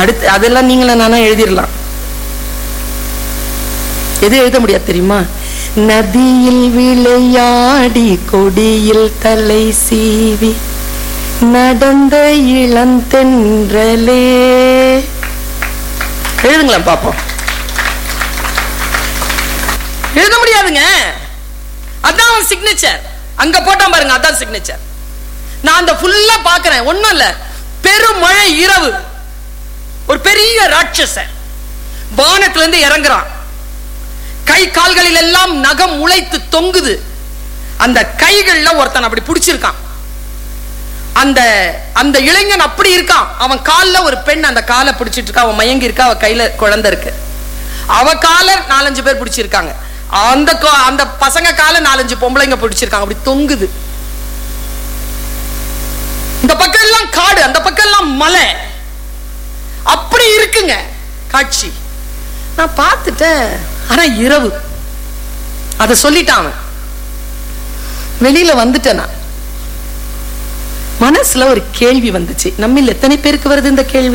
அடுத்து அதெல்லாம் நீங்கள நானா எழுதிடலாம். எது எழுத முடியாது தெரியுமா? நதியில் விளையாடி கொடியில் தலை சீவி நடந்த இளந்தென்றலே. எழுதுங்களா பாப்போம். எழுத முடியாதுங்க. அதான் சிக்னேச்சர். அங்க போட்டான் பாருங்க, அதான் சிக்னேச்சர். நான் அந்த ஃபுல்லா பாக்குறேன். ஒண்ணும் இல்ல, பெருமழை இரவு. ஒரு பெரிய ராட்சசன் வானத்துல இருந்து இறங்குறான். கை கால்களில் எல்லாம் நகம் முளைத்து தொங்குது. அந்த கைகள்ல ஒருத்தன் அப்படி பிடிச்சிருக்கான். அந்த அந்த இளைஞன் அப்படி இருக்கான். அவன் கால்ல ஒரு பெண் அந்த காலை பிடிச்சிட்டு இருக்கா. அவன் மயங்கி இருக்கா. அவ கையில குழந்தை இருக்கு. அவ கால 4-5 பேர் பிடிச்சிருக்காங்க. அந்த பசங்க கால 4-5 பொம்பளைங்க பிடிச்சிருக்காங்க. அப்படி தொங்குது. இந்த பக்கம் எல்லாம் காடு, அந்த பக்கம் எல்லாம் மலை. அப்படி இருக்குங்க காட்சி. நான் பார்த்துட்டேன். ஆனா இரவு. அத சொல்லிட்டான். வெளியில வந்துட்டேன். நான் மனசுல ஒரு கேள்வி வந்துச்சு. நம்மில் எத்தனை பேருக்கு வருது இந்த கேள்வி?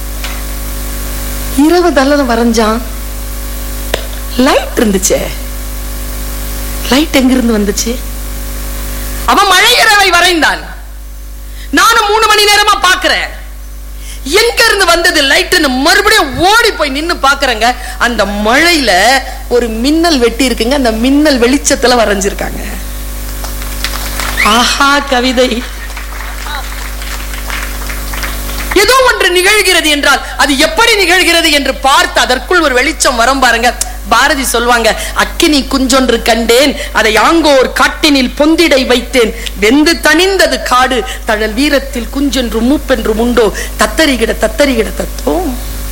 இரவு தள்ள வரைஞ்சான். லைட் இருந்துச்சு. லைட் எங்கிருந்து வந்துச்சு? அவன் மழை இரவை வரைந்தான். நானும் 3 மணி நேரமா பாக்குறேன். எங்க இருந்து வந்தது லைட்னு மறுபடியும் ஓடி போய் நின்னு பாக்குறேங்க. அந்த மழையில ஒரு மின்னல் வெட்டி இருக்குங்க. அந்த மின்னல் வெளிச்சத்துல வரைஞ்சிருக்காங்க. ஆஹா, கவிதை. ஏதோ ஒன்று நிகழ்கிறது என்றால் அது எப்படி நிகழ்கிறது என்று பார்த்து அதற்குள் ஒரு வெளிச்சம் வரும் பாருங்க. பாரதி சொல்வாங்க, அக்கினி குஞ்சொன்று கண்டேன், அதை யாங்கோர் காட்டினில் பொந்திடை வைத்தேன், வெந்து தணிந்தது காடு, தழல் வீரத்தில் குஞ்சென்று மூப்பென்று உண்டோ, தத்தரிகிட தத்தரிகிட தத்தோம்.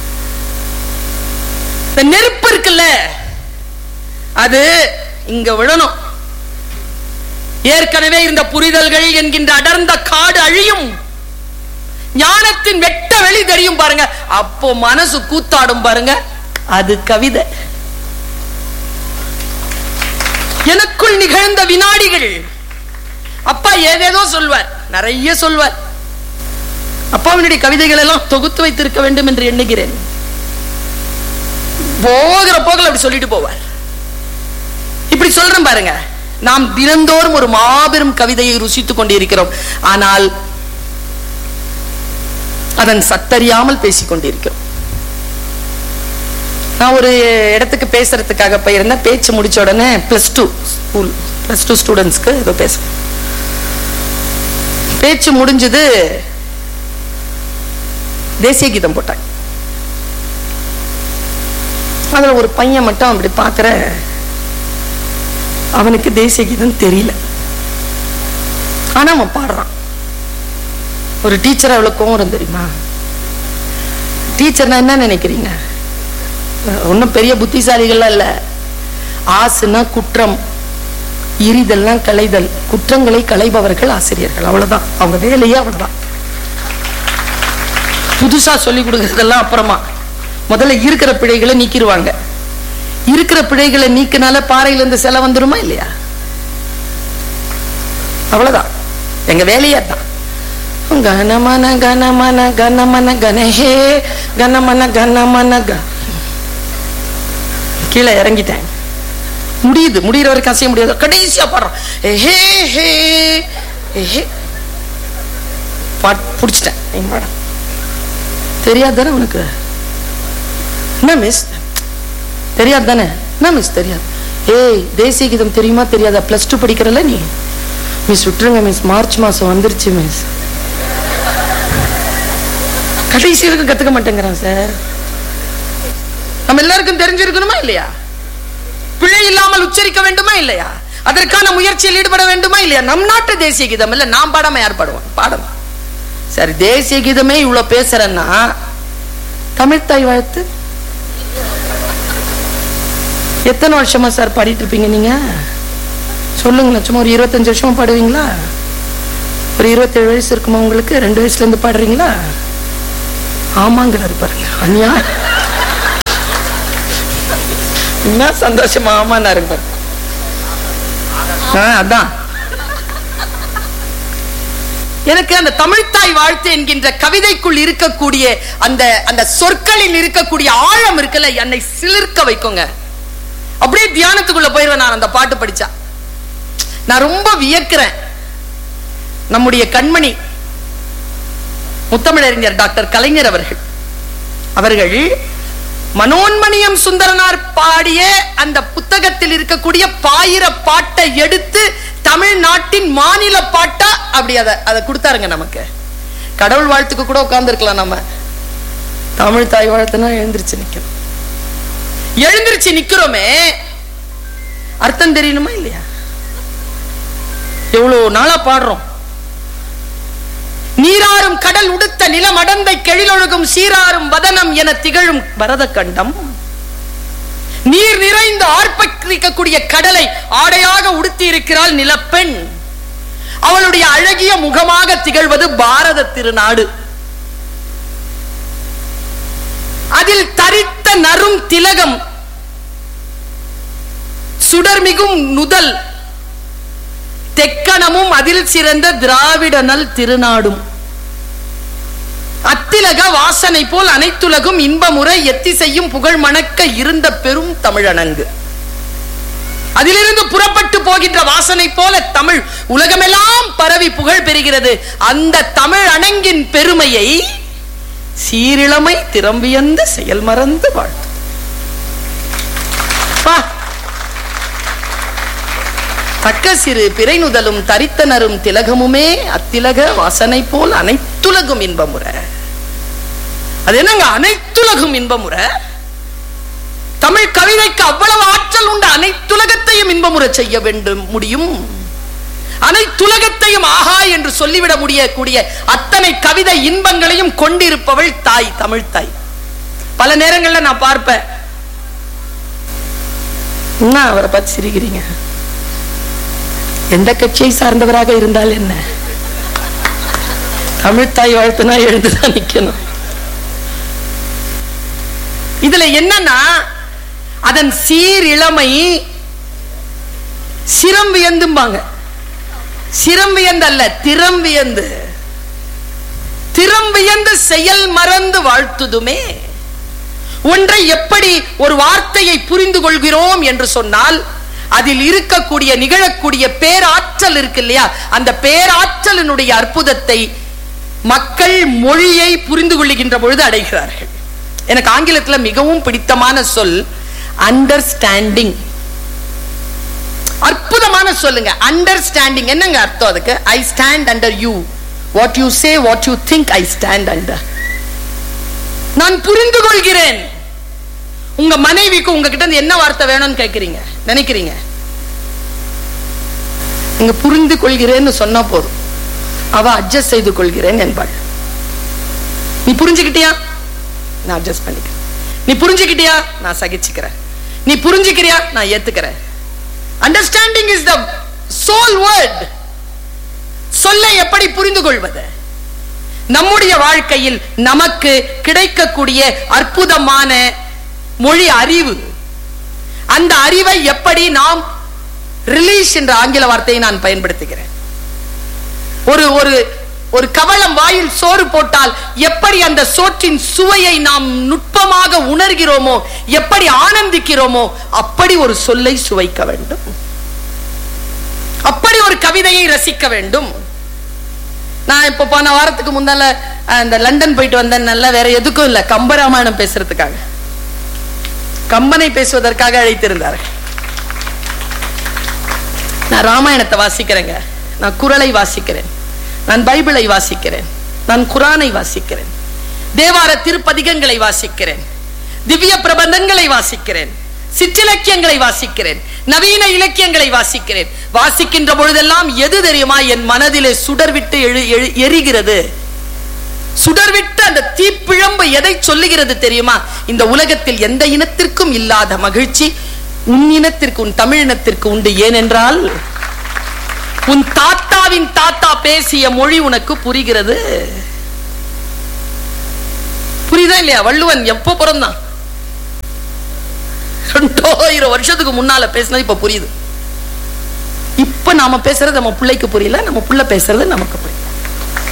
இந்த நெருப்பு இருக்குல்ல, அது இங்க விழணும். ஏற்கனவே இருந்த புரிதல்கள் என்கின்ற அடர்ந்த காடு அழியும். ஞானத்தின் வெட்ட வெளி தெரியும் பாருங்க. அப்போ மனசு கூத்தாடும் பாருங்க. அது கவிதை. எனக்குள் நிகழ்ந்த வினாடிகள். அப்பா ஏதேதோ சொல்வார், நிறைய சொல்வார். அப்பாவினுடைய கவிதைகள் எல்லாம் தொகுத்து வைத்திருக்க வேண்டும் என்று எண்ணுகிறேன். போகிற போகல அப்படி சொல்லிட்டு போவார். இப்படி சொல்றேன் பாருங்க. நாம் தினந்தோறும் ஒரு மாபெரும் கவிதையை ருசித்துக் கொண்டிருக்கிறோம். ஆனால் அதன் சத்தறியாமல் பேசிக் கொண்டிருக்கிறோம். நான் ஒரு இடத்துக்கு பேசுறதுக்காக போயிருந்தேன். பேச்சு முடிச்ச உடனே +2 ஸ்டூடெண்ட்ஸ்க்கு ஏதோ பேச பேச்சு முடிஞ்சது. தேசிய கீதம் போட்டாங்க. அதுல ஒரு பையன் மட்டும் அப்படி பாக்குற, அவனுக்கு தேசிய கீதம் தெரியல. ஆனா அவன் பாடுறான். ஒரு டீச்சர் அவ்வளவு கோவம் தெரியுமா? டீச்சர்னா என்ன நினைக்கிறீங்க? ஒன்னும் பெரிய புத்திசாலிகள் இல்ல. ஆசுனா குற்றம், இரிதல்னா களைதல். குற்றங்களை களைபவர்கள் ஆசிரியர்கள். அவ்வளவுதான் அவங்க வேலையே. அவ்வளவுதான். புதுசா சொல்லி கொடுக்கறதெல்லாம் அப்புறமா. முதல்ல இருக்கிற பிழைகளை நீக்கிடுவாங்க. இருக்கிற பிழைகளை நீக்கினால பாறையில இருந்து செல வந்துருமா இல்லையா? அவ்வளவுதான் எங்க வேலையே தான். கனமன கனமன கனமன கனஹே கனமன கனமன க. கீழே இறங்கிட்டேன். முடியுற வரைக்கும் அசைய முடியாது. கடைசியா பாடுறோம். ஹே ஹே ஹே பாட்டு பிடிச்சிட்டேன். தெரியாது தானே உனக்கு? என்ன மிஸ் தெரியாது தானே? என்ன மிஸ் தெரியாது? ஏய், தேசிய கீதம் தெரியுமா தெரியாதா? +2 படிக்கிறல நீ. மிஸ் விட்டுருங்க மிஸ், மார்ச் மாசம் வந்துருச்சு மிஸ். கடைசி வரைக்கும் கத்துக்க மாட்டேங்கிறான் சார். நம்ம எல்லாருக்கும் தெரிஞ்சிருக்கணுமா இல்லையா? பிழை இல்லாமல் உச்சரிக்க வேண்டுமா இல்லையா? அதற்கான முயற்சியில் ஈடுபட வேண்டுமா இல்லையா? நம் நாட்டு தேசிய கீதம் இல்ல, நாம் பாடாம யார் பாடுவோம்? பாடணும். சரி, தேசிய கீதமே இவ்வளவு பேசுறேன்னா தமிழ் தாய் வாழ்த்து எத்தனை வருஷமா சார் பாடிட்டு இருப்பீங்க நீங்க? சொல்லுங்களேன். சும்மா ஒரு 25 வருஷமா பாடுவீங்களா? ஒரு 27 வயசு இருக்குமா உங்களுக்கு? 2 வயசுல இருந்து பாடுறீங்களா? ஆமாங்கிறாரு பாருங்க. அன்யா என்ன சந்தோஷமா ஆமான்னு இருப்பாரு. அதான் எனக்கு அந்த தமிழ்த்தாய் வாழ்த்து என்கின்ற கவிதைக்குள் இருக்கக்கூடிய அந்த அந்த சொற்களில் இருக்கக்கூடிய ஆழம் இருக்குல்ல, என்னை சிலிர்க்க வைக்குங்க. அப்படியே தியானத்துக்குள்ள போயிருவேன் நான் அந்த பாட்டு படிச்சா. நான் ரொம்ப வியக்கிறேன். நம்முடைய கண்மணி முத்தமிழறிஞர் டாக்டர் கலைஞர் அவர்கள் மனோன்மணியம் சுந்தரனார் பாடிய அந்த புத்தகத்தில் இருக்கக்கூடிய பாயிர பாட்டை எடுத்து தமிழ்நாட்டின் மாநில பாட்டா அப்படி அதை கொடுத்தாருங்க நமக்கு. கடவுள் வாழ்த்துக்கு கூட உட்கார்ந்து இருக்கலாம். நம்ம தமிழ் தாய் வாழ்த்துனா எழுந்திருச்சு நிக்கிறோமே, அர்த்தம் தெரியணுமா இல்லையா? எவ்வளவு நாளா பாடுறோம். நீராறும் கடல் உடுத்த நிலம் அடந்தை கெழிலொழுகும் சீராறும் வதனம் என திகழும் பரத கண்டம், நீர் நிறைந்து ஆர்ப்பரிக்கக்கூடிய கடலை ஆடையாக உடுத்தி இருக்கிறாள் நிலப்பெண். அவளுடைய அழகிய முகமாக திகழ்வது பாரத திருநாடு. அதில் தரித்த நரும் திலகம் சுடர்மிகும் நுதல் தெக்கணமும் அதில் சிறந்த திராவிட நல் திருநாடும். அத்திலக வாசனை போல் அனைத்துலகும் இன்பமுறை எத்திசையும் புகழ் மணக்க இருந்த பெரும் தமிழனங்கு. அதிலிருந்து புறப்பட்டு போகின்ற வாசனை போல தமிழ் உலகமெல்லாம் பரவி புகழ் பெறுகிறது. அந்த தமிழ் அணங்கின் பெருமையை சீரிழமை திறம்பியந்து செயல் மறந்து வாழ்த்து. தக்க சிறு பிறைநுதலும் தரித்தனரும் திலகமுமே அத்திலக வாசனை போல் அனைத்துலகும் இன்பமுறை. அது என்னங்க அனைத்துலகும் இன்பமுறை? தமிழ் கவிதைக்கு அவ்வளவு ஆற்றல் உண்டு. அனைத்துலகத்தையும் இன்பமுறை செய்ய வேண்டும் முடியும். அனைத்துலகத்தையும் ஆஹா என்று சொல்லிவிட முடியக்கூடிய அத்தனை கவிதை இன்பங்களையும் கொண்டிருப்பவள் தாய், தமிழ் தாய். பல நேரங்கள்ல நான் பார்ப்பேன், அவரை பார்த்து சிரிக்கிறீங்க, எந்த கட்சியை சார்ந்தவராக இருந்தால் என்ன, தமிழ் தாய் வாழ்த்துனா எழுந்துதான் நிக்கணும். இதுல என்னன்னா அதன் சீர் இளமை சிரம் வியந்தும்பாங்க. சிரம் வியந்து அல்ல, திறம் வியந்து. திறம் வியந்து செயல் மறந்து வாழ்த்துதுமே. ஒன்றை எப்படி ஒரு வார்த்தையை புரிந்து கொள்கிறோம் என்று சொன்னால் அதில் இருக்கக்கூடிய நிகழக்கூடிய பேராற்றல் இருக்கு இல்லையா, அந்த பேராற்றலினுடைய அற்புதத்தை மக்கள் மொழியை புரிந்து கொள்ளுகின்ற பொழுது அடைகிறார்கள். எனக்கு ஆங்கிலத்தில் மிகவும் பிடித்தமான சொல் அண்டர்ஸ்டாண்டிங். அற்புதமான சொல்லுங்க அண்டர்ஸ்டாண்டிங். என்னங்க அர்த்தம் அதுக்கு? I stand under you, what you say, what you think, I stand under. நான் புரிந்து கொள்கிறேன். உங்க மனைவிக்கு உங்ககிட்ட என்ன வார்த்தை வேணும்னு கேட்கிறீங்க, நினைக்கிறீங்க? நீங்க புரிந்து கொள்கிறேன்னு சொன்னா போதும், அவ அட்ஜஸ்ட் செய்து கொள்கிறேன் என்பாள். நீ புரிஞ்சுக்கிட்டியா, நான் அட்ஜஸ்ட் பண்ணிக்கிறேன். நீ புரிஞ்சுக்கிட்டியா, நான் சகிச்சுக்கிறேன். நீ புரிஞ்சுக்கிறியா, நான் ஏத்துக்கிறேன். Understanding is the soul word. சொல்லை எப்படி புரிந்து கொள்வது? நம்முடைய வாழ்க்கையில் நமக்கு கிடைக்கக்கூடிய அற்புதமான மொழி அறிவு, அந்த அறிவை எப்படி நாம் ரிலீஸ் என்ற ஆங்கில வார்த்தையை நான் பயன்படுத்துகிறேன். ஒரு ஒரு ஒரு கவளம் வாயில் சோறு போட்டால் எப்படி அந்த சோற்றின் சுவையை நாம் நுட்பமாக உணர்கிறோமோ, எப்படி ஆனந்திக்கிறோமோ, அப்படி ஒரு சொல்லை சுவைக்க வேண்டும், அப்படி ஒரு கவிதையை ரசிக்க வேண்டும். நான் இப்ப போன வாரத்துக்கு முன்னால இந்த லண்டன் போயிட்டு வந்தேன். நல்லா வேற எதுக்கும் இல்ல, கம்பராமாயணம் பேசுறதுக்காக, கம்பனை பேசுவதற்காக அழைத்திருந்தார்கள். நான் ராமாயணத்தை வாசிக்கிறேங்க, நான் குறளை வாசிக்கிறேன், நான் பைபிளை வாசிக்கிறேன், நான் குரானை வாசிக்கிறேன், தேவார திருப்பதிகங்களை வாசிக்கிறேன், திவ்ய பிரபந்தங்களை வாசிக்கிறேன், சிற்றிலக்கியங்களை வாசிக்கிறேன், நவீன இலக்கியங்களை வாசிக்கிறேன். வாசிக்கின்ற பொழுதெல்லாம் எது தெரியுமா என் மனதிலே சுடர்விட்டு எரிகிறது? சுடர்விட்டு அந்த தீப்பிழம்பு எதை சொல்லுகிறது தெரியுமா? இந்த உலகத்தில் எந்த இனத்திற்கும் இல்லாத மகிழ்ச்சி உன் இனத்திற்கு, உன் தமிழினத்திற்கு உண்டு. ஏனென்றால் உன் தாத்தாவின் தாத்தா பேசிய மொழி உனக்கு புரிகிறது. புரியுதா இல்லையா? வள்ளுவன் எப்ப பிறந்தான்? 2000 வருஷத்துக்கு முன்னால பேசினது இப்ப புரியுது. இப்ப நாம பேசுறது நம்ம பிள்ளைக்கு புரியல, நம்ம புள்ள பேசுறது நமக்கு புரியல.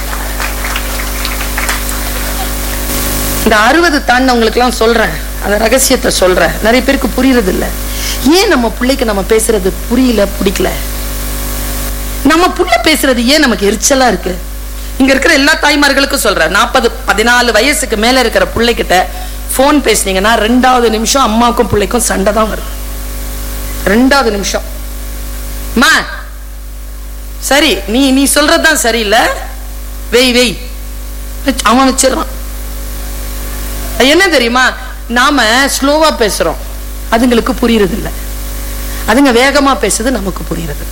இந்த 60 தாண்டவங்களுக்கு எல்லாம் சொல்றேன், அந்த ரகசியத்தை சொல்றேன். நிறைய பேருக்கு புரியறது இல்ல. ஏன் நம்ம பிள்ளைக்கு நம்ம பேசுறது புரியல, பிடிக்கல? நம்ம புள்ள பேசுறது ஏன் நமக்கு எரிச்சலா இருக்கு? இங்க இருக்கிற எல்லா தாய்மார்களுக்கும் சொல்றேன், 40-14 வயசுக்கு மேல இருக்கிற பிள்ளைகிட்ட போன் பேசுனீங்கன்னா 2வது நிமிஷம் அம்மாவுக்கும் பிள்ளைக்கும் சண்டை தான் வருது. 2வது நிமிஷம் மா சரி நீ சொல்றதுதான் சரியில்ல, வெய் அவன் வச்சிடறான். என்ன தெரியுமா, நாம ஸ்லோவா பேசுறோம், அதுங்களுக்கு புரியுறது இல்ல. அதுங்க வேகமா பேசுது, நமக்கு புரியுறது.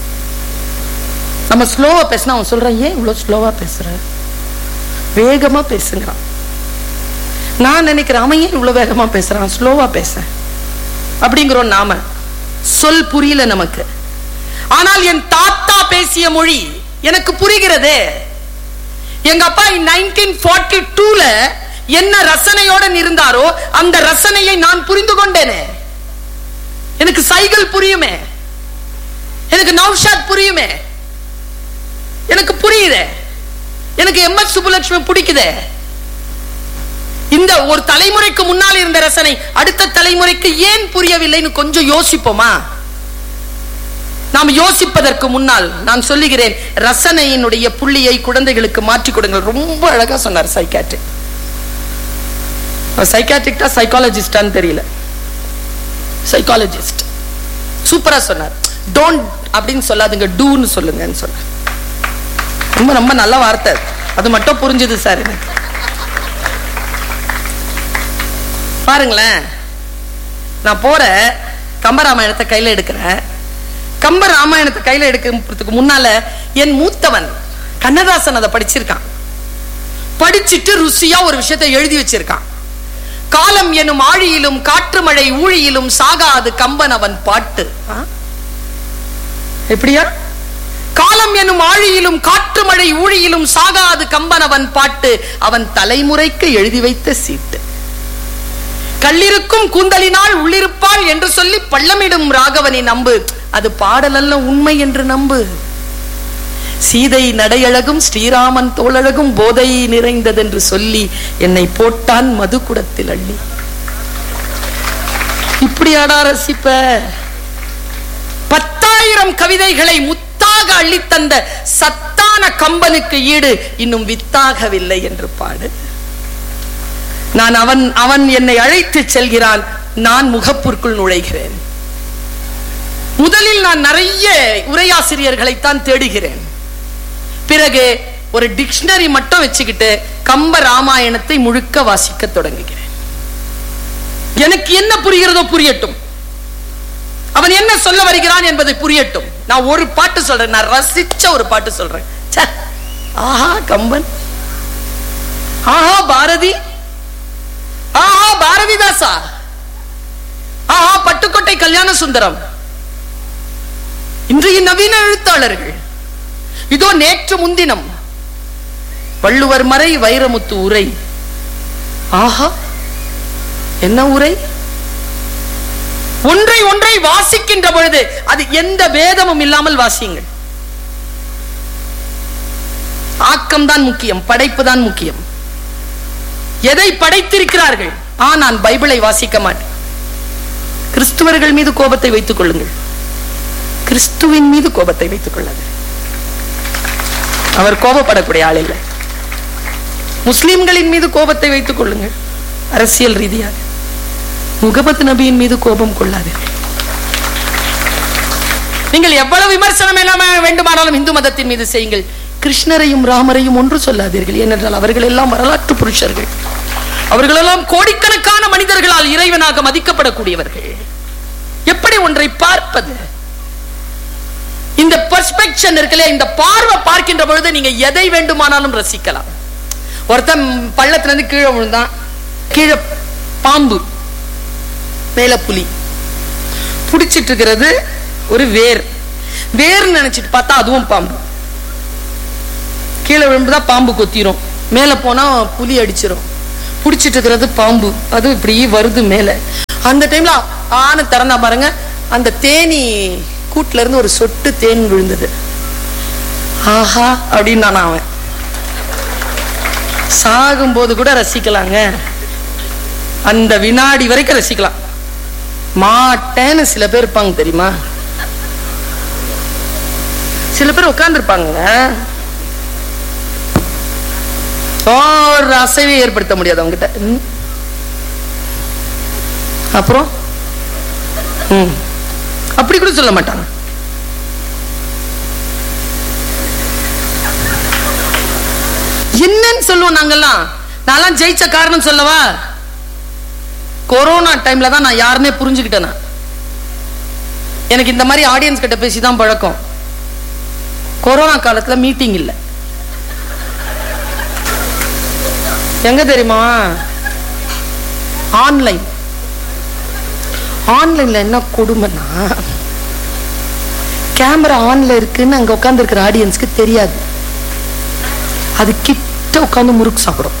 நம்ம ஸ்லோவா பேசினா அவன் சொல்றான், ஏன் இவ்வளவு ஸ்லோவா பேசுற, வேகமா பேசுங்கிறான். நான் நினைக்கிறேன், அவன் ஏன் இவ்வளவு வேகமா பேசுறான், ஸ்லோவா பேச அப்படிங்கிறோம். நாம சொல் புரியல நமக்கு. ஆனால் என் தாத்தா பேசிய மொழி எனக்கு புரிகிறது. எங்க அப்பா 1942ல என்ன ரசனையோட இருந்தாரோ அந்த ரசனையை நான் புரிந்து கொண்டேனே. எனக்கு சைக்கிள் புரியுமே, எனக்கு நௌஷாத் புரியுமே, எனக்கு புரியுதே, எனக்கு MS சுப்புலட்சுமி பிடிக்குதே. இந்த ஒரு தலைமுறைக்கு முன்னால் இருந்த ரசனை அடுத்த தலைமுறைக்கு ஏன் புரியவில்லைன்னு கொஞ்சம் யோசிப்போமா? நாம் யோசிப்பதற்கு முன்னால் நான் சொல்லுகிறேன், ரசனையினுடைய புள்ளியை குழந்தைகளுக்கு மாற்றி கொடுங்கள். ரொம்ப அழகா சொன்னார் சைக்காட்ரிக். சைக்காட்ரிக்டா சைக்காலஜிஸ்டான்னு தெரியல, சைக்காலஜிஸ்ட் சூப்பரா சொன்னார். டோன்ட் அப்படின்னு சொல்லாதுங்க, டூன்னு சொல்லுங்கன்னு சொன்னார். ரொம்ப ரொம்ப நல்ல வார்த்தை, அது மட்டும் புரிஞ்சுது சார் எனக்கு. பாருங்களேன், நான் போற கம்பராமாயணத்தை கையில எடுக்கிறேன். கம்பராமாயணத்தை கையில எடுக்கிறதுக்கு முன்னால என் மூத்தவன் கண்ணதாசன் அதை படிச்சிருக்கான். படிச்சுட்டு ருசியா ஒரு விஷயத்தை எழுதி வச்சிருக்கான். காலம் எனும் ஆழியிலும் காற்று மழை ஊழியிலும் சாகாது கம்பன் அவன் பாட்டு. எப்படியா? காலம் எனும் ஆழியிலும் காற்று மழை ஊழியிலும் சாகாது கம்பன் அவன் பாட்டு, அவன் தலைமுறைக்கு எழுதி வைத்த சீட்டு. கல்லிருக்கும் கூந்தலினால் உள்ளிருப்பாள் என்று சொல்லி பள்ளமிடும் ராகவனை நம்பு, அது பாடலல்ல உண்மை என்று நம்பு. சீதை நடையழகும் ஸ்ரீராமன் தோளழகும் போதை நிறைந்ததென்று சொல்லி என்னை போட்டான் மது குடத்தில் அள்ளி. இப்படியாடா ரசிப்ப? 10,000 கவிதைகளை முத்தாக அள்ளித்தந்த சத்தான கம்பனுக்கு ஈடு இன்னும் வித்தாகவில்லை என்று பாடு. நான் அவன் என்னை அழைத்து செல்கிறான், நான் முகப்புக்குள் நுழைகிறேன். முதலில் நான் நிறைய உரையாசிரியர்களைத்தான் தேடுகிறேன். பிறகு ஒரு டிக்ஷனரி மட்டும் வச்சுக்கிட்டு கம்ப ராமாயணத்தை முழுக்க வாசிக்க தொடங்குகிறேன். எனக்கு என்ன புரிகிறதோ புரியட்டும், அவன் என்ன சொல்ல வருகிறான் என்பதை புரியட்டும். நான் ஒரு பாட்டு சொல்றேன், நான் ரசிச்ச ஒரு பாட்டு சொல்றேன். ஆஹா கம்பன், ஆஹா பாரதி, ஆஹா பாரதிதாசா, ஆஹா பட்டுக்கோட்டை கல்யாண சுந்தரம், இன்றைய நவீன எழுத்தாளர்கள். இதோ நேற்று முன்தினம் வள்ளுவர் மறை வைரமுத்து உரை. ஆஹா என்ன உரை! ஒன்றை ஒன்றை வாசிக்கின்ற பொழுது அது எந்த வேதமும் இல்லாமல் வாசியுங்கள். ஆக்கம்தான் முக்கியம், படைப்பு தான் முக்கியம். எதை படைத்திருக்கிறார்கள்? நான் பைபிளை வாசிக்க மாட்டேன். கிறிஸ்துவர்கள் மீது கோபத்தை வைத்துக் கொள்ளுங்கள், கிறிஸ்துவின் மீது கோபத்தை வைத்துக் கொள்ளாது. அவர் கோபப்படக்கூடிய ஆள் இல்லை. முஸ்லிம்களின் மீது கோபத்தை வைத்துக் கொள்ளுங்கள், அரசியல் ரீதியாக. முகமது நபியின் மீது கோபம் கொள்ளாதீர்கள். நீங்கள் எவ்வளவு விமர்சனம் இல்லாம வேண்டுமானாலும் இந்து மதத்தின் மீது செய்யுங்கள். கிருஷ்ணரையும் ராமரையும் ஒன்று சொல்லாதீர்கள். ஏனென்றால் அவர்கள் எல்லாம் வரலாற்று புருஷர்கள். அவர்களெல்லாம் கோடிக்கணக்கான மனிதர்களால் இறைவனாக மதிக்கப்படக்கூடியவர்கள். எப்படி ஒன்றை பார்ப்பது? இந்த பெர்ஸ்பெக்ஷன் இருக்குல்ல, இந்த பார்வை பார்க்கின்ற பொழுது நீங்க எதை வேண்டுமானாலும் ரசிக்கலாம். ஒருத்தன் பள்ளத்துல இருந்து கீழே விழுந்தான், கீழே பாம்பு, மேல புலி, புடிச்சிட்டு இருக்கிறது ஒரு வேர். வேர் நினைச்சிட்டு பார்த்தா அதுவும் பாம்பு. கீழே விழுந்துதான் பாம்பு கொத்திரும், மேல போனா புலி அடிச்சிரும். புடிச்சிட்டு இருக்கிறது பாம்பு, அது இப்படி வருது மேல. அந்த டைம்ல ஆன திறந்தா பாருங்க, அந்த தேனி கூட்டுல இருந்து ஒரு சொட்டு தேன் விழுந்தது. ஆஹா அப்படின்னு நான் அவன் சாகும் போது கூட ரசிக்கலாங்க, அந்த வினாடி வரைக்கும் ரசிக்கலாம். மாட்டேன்னு சில பேர் இருப்பாங்க தெரியுமா? சில பேர் உட்கார்ந்து இருப்பாங்க, ஒரு அசைவை ஏற்படுத்த முடியாது அவங்ககிட்ட. அப்புறம் அப்படி கூட சொல்ல மாட்டாங்க. என்னன்னு சொல்லுவோம் நாங்கெல்லாம். நான் ஜெயிச்ச காரணம் சொல்லவா? கொரோனா டைம்ல தான் நான் யாருன்னே புரிஞ்சுக்கிட்டேன். எனக்கு இந்த மாதிரி ஆடியன்ஸ் கிட்ட பேசிதான் பழக்கம். கொரோனா காலத்துல மீட்டிங் இல்ல. எங்க தெரியுமா? ஆன்லைன். ஆன்லைன்ல என்ன கொடுமைன்னா, கேமரா ஆன்ல இருக்குன்னு அங்க உட்கார்ந்து இருக்கிற ஆடியன்ஸ்க்கு தெரியாது. அது கிட்ட உட்கார்ந்து முறுக்கு சாப்பிடும்.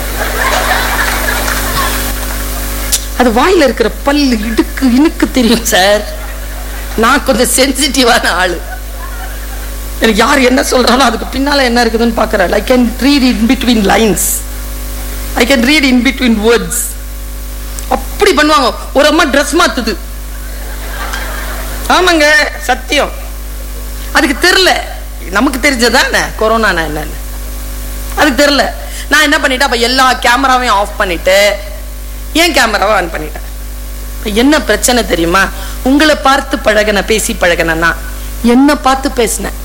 அது வாயில இருக்கிற பல்லு இடுக்கு இனுக்கு தெரியும் சார். நான் கொஞ்சம் சென்சிட்டிவான ஆளு. எனக்கு யார் என்ன சொல்றாலும் அதுக்கு பின்னால என்ன இருக்குதுன்னு பாக்குறேன். I can read in between lines. I can read in between words. அப்படி பண்ணுவாங்க. ஒரு அம்மா ட்ரெஸ் மாத்துது. ஆமாங்க, சத்தியம். அதுக்கு தெரியல. நமக்கு தெரிஞ்சதானே கொரோனா என்னன்னு. அதுக்கு தெரியல. நான் என்ன பண்ணிட்டேன், அப்ப எல்லா கேமராவையும் ஆஃப் பண்ணிட்டு ஏன் கேமராவை ஆன் பண்ணிட்டேன். என்ன பிரச்சனை தெரியுமா? உங்களை பார்த்து பழகின, பேசி பழகினா என்ன பார்த்து பேசினேன்.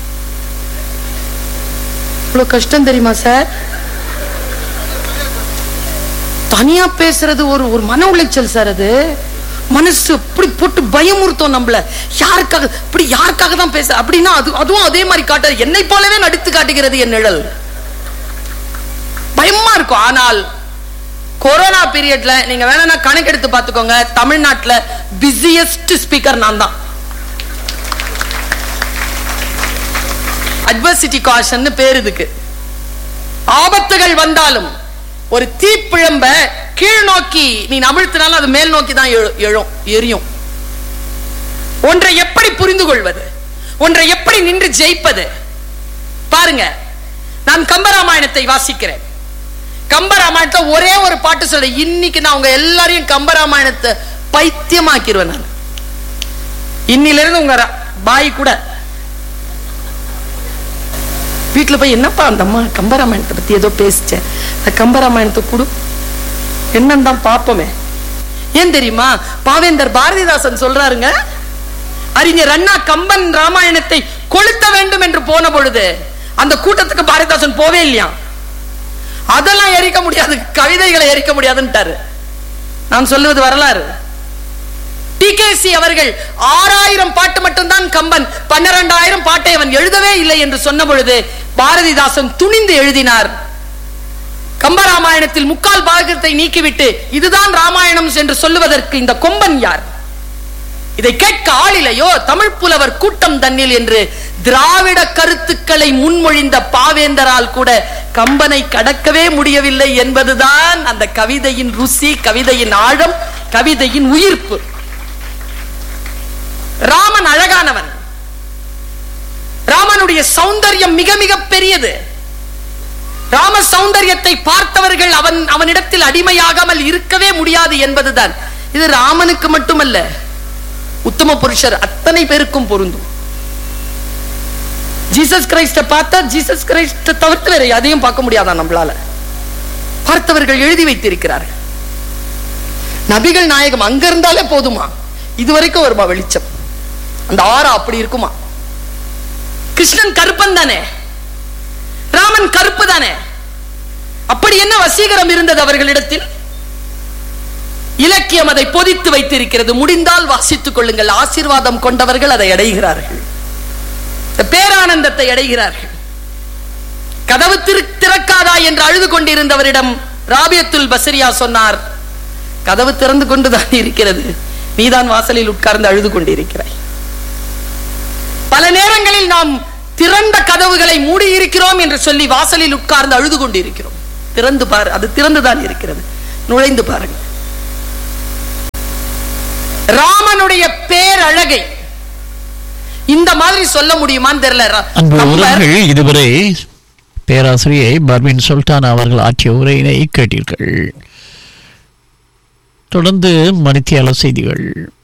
இவ்வளவு கஷ்டம் தெரியுமா சார்? தனியா பேசுறது ஒரு மன உளைச்சல் சார். அது மனசு அப்படி போட்டு பயமுறுத்தோம் நம்மள. யாருக்காக இப்படி, யாருக்காக தான் பேச அப்படின்னா அதுவும் அதே மாதிரி காட்ட, என்னை போலவே நடித்து காட்டுகிறது என் நிழல். பயமா இருக்கும். ஆனால் கொரோனா பீரியட்ல நீங்க வேணா கணக்கெடுத்து பார்த்துக்கோங்க, தமிழ்நாட்டுல பிஸியஸ்ட் ஸ்பீக்கர் நான் தான். அட்வர்சிட்டி காஷன் பேர் இதுக்கு. ஆபத்துகள் வந்தாலும் ஒரு தீப்பிழம்ப கீழ் நோக்கி நீ அமிழ்த்தினாலும் அது மேல் நோக்கி தான் எரியும். ஒன்றை எப்படி புரிந்து கொள்வது, ஒன்றை எப்படி நின்று ஜெயிப்பது? பாருங்க, நான் கம்பராமாயணத்தை வாசிக்கிறேன். கம்பராமாயணத்தை ஒரே ஒரு பாட்டு சொல்ல, இன்னைக்கு நான் உங்க எல்லாரையும் கம்பராமாயணத்தை பைத்தியமாக்கிடுவேன். நான் இன்னிலிருந்து உங்க பாய் கூட வீட்டுல போய், என்னப்பா அந்த அம்மா கம்பராமாயணத்தை பத்தி ஏதோ பேசிச்சேன், கம்பராமாயணத்தை கொடு என்னன்னு தான் பாப்போமே. ஏன் தெரியுமா? பாவேந்தர் பாரதிதாசன் சொல்றாருங்க, அறிஞர் அண்ணா கம்பன் ராமாயணத்தை கொளுத்த வேண்டும் என்று போன பொழுது அந்த கூட்டத்துக்கு பாரதிதாசன் போவே இல்லையா. அதெல்லாம் எரிக்க முடியாது, கவிதைகளை எரிக்க முடியாதுன்ட்டாரு. நான் சொல்லுவது வரலாறு. டிகேசி அவர்கள் 6000 பாட்டு மட்டும்தான் கம்பன், 12000 பாட்டை அவன் எழுதவே இல்லை என்று சொன்ன பொழுது பாரதிதாசன் துணிந்து எழுதினார். கம்பராமாயணத்தில் 3/4 பாகத்தை நீக்கிவிட்டு இதுதான் ராமாயணம் என்று சொல்லுவதற்கு இந்த கொம்பன் யார்? இதை கேட்க ஆளிலையோ தமிழ் புலவர் கூட்டம் தன்னில் என்று திராவிட கருத்துக்களை முன்மொழிந்த பாவேந்தரால் கூட கம்பனை கடக்கவே முடியவில்லை என்பதுதான் அந்த கவிதையின் ருசி, கவிதையின் ஆழம், கவிதையின் உயிர்ப்பு. ராமன் அழகானவன். ராமனுடைய சௌந்தர்யம் மிக மிக பெரியது. ராம சௌந்தர்யத்தை பார்த்தவர்கள் அவனிடத்தில் அடிமையாகாமல் இருக்கவே முடியாது என்பதுதான். இது ராமனுக்கு மட்டுமல்ல, உத்தம புருஷர் அத்தனை பேருக்கும் பொருந்தும். ஜீசஸ் கிரைஸ்ட பார்த்தா ஜீசஸ் கிரைஸ்ட தவிர்த்து வேற அதையும் பார்க்க முடியாதா நம்மளால? பார்த்தவர்கள் எழுதி வைத்திருக்கிறார்கள். நபிகள் நாயகம் அங்க இருந்தாலே போதுமா, இதுவரைக்கும் வருமா வெளிச்சம்? அந்த ஆறா அப்படி இருக்குமா? கிருஷ்ணன் கருப்பன் தானே, ராமன் கருப்பு தானே. அப்படி என்ன வசீகரம் இருந்தது அவர்களிடத்தில்? இலக்கியம் அதை பொதித்து வைத்திருக்கிறது. முடிந்தால் வாசித்துக் கொள்ளுங்கள். ஆசீர்வாதம் கொண்டவர்கள் அதை அடைகிறார்கள், பேரானந்தத்தை அடைகிறார்கள். கதவு திறக்காதா என்று அழுது கொண்டிருந்தவரிடம் ராபியத்துல் பஸ்ரியா சொன்னார், கதவு திறந்து கொண்டுதான் இருக்கிறது, நீதான் வாசலில் உட்கார்ந்து அழுது கொண்டிருக்கிறாய். பல நேரங்களில் நாம் திறந்த கதவுகளை மூடி இருக்கிறோம் என்று சொல்லி வாசலில் உட்கார்ந்து அழுது கொண்டிருக்கிறோம். திறந்து பார், அது திறந்துதான் இருக்கிறது, நுழைந்து பாருங்க. ராமனுடைய பேரழகை இந்த மாதிரி சொல்ல முடியுமான்னு தெரியல. இதுவரை பேராசிரியை பர்வின் சுல்தான் அவர்கள் ஆற்றிய உரையினை கேட்டீர்கள். தொடர்ந்து மணித்தியால செய்திகள்.